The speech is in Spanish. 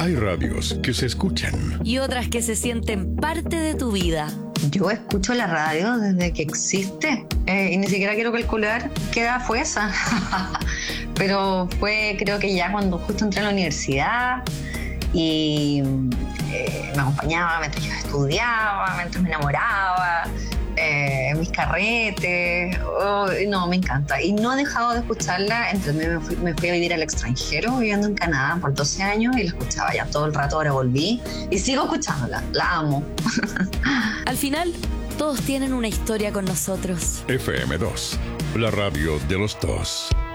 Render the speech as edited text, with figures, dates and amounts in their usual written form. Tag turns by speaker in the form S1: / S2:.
S1: Hay radios que se escuchan
S2: y otras que se sienten parte de tu vida.
S3: Yo escucho la radio desde que existe y ni siquiera quiero calcular qué edad fue esa. Pero fue, creo que ya cuando justo entré a la universidad y me acompañaba mientras yo estudiaba, mientras me enamoraba, mis carretes. No, me encanta. Y no he dejado de escucharla. Entonces me fui a vivir al extranjero, viviendo en Canadá por 12 años y la escuchaba ya todo el rato. Ahora volví y sigo escuchándola. La amo.
S2: Al final, todos tienen una historia con nosotros.
S1: FM2, la radio de los dos.